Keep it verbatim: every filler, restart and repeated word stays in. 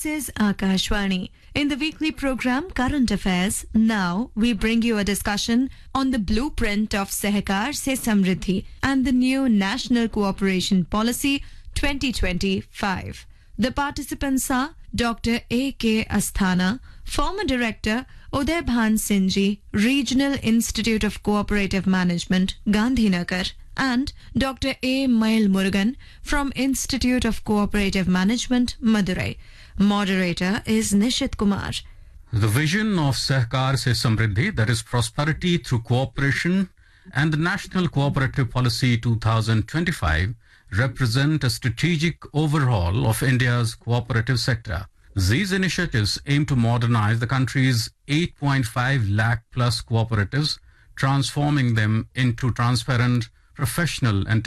is Akashwani. In the weekly program Current Affairs, now we bring you a discussion on the blueprint of Sehkar Se Samriddhi and the new National Cooperation Policy twenty twenty-five. The participants are Doctor A K Asthana, former Director, Uday Bhan Sinji, Regional Institute of Cooperative Management, Gandhinagar, and Doctor A. Mail Murugan from Institute of Cooperative Management, Madurai. Moderator is Nishit Kumar. The vision of Sehkar Se Samriddhi, that is prosperity through cooperation, and the National Cooperative Policy twenty twenty-five represent a strategic overhaul of India's cooperative sector. These initiatives aim to modernize the country's eight point five lakh plus cooperatives, transforming them into transparent, professional and